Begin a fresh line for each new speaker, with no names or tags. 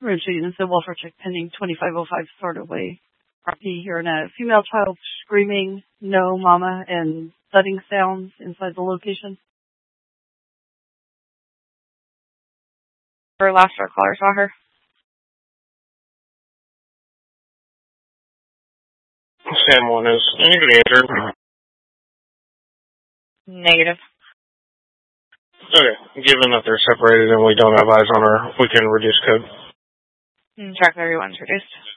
Regina said welfare check pending 2505 Sort of Way. Property here and a female child screaming, no mama, and thudding sounds inside the location.
Her last our caller saw her.
Sam 1 is anybody injured?
Negative.
Okay, given that they're separated and we don't have eyes on her, we can reduce code.
Track everyone's reduced.